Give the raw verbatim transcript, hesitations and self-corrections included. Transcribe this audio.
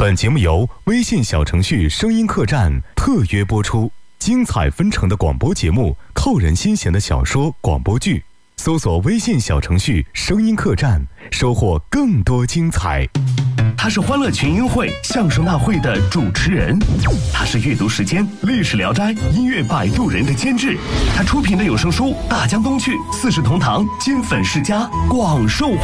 本节目由微信小程序声音客栈特约播出，精彩纷呈的广播节目，扣人心弦的小说广播剧，搜索微信小程序声音客栈，收获更多精彩。 他是欢乐群英会相声大会的主持人，他是阅读时间历史聊斋音乐摆渡人的监制，他出品的有声书《大江东去》《四世同堂》《金粉世家》广受